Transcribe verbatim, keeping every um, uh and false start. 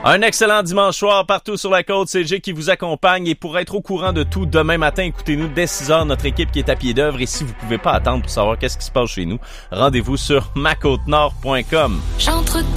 Un excellent dimanche soir partout sur la côte. C'est Jay qui vous accompagne. Et pour être au courant de tout, demain matin, écoutez-nous dès six heures, notre équipe qui est à pied d'œuvre. Et si vous pouvez pas attendre pour savoir qu'est-ce qui se passe chez nous, rendez-vous sur ma côte nord point com. J'entre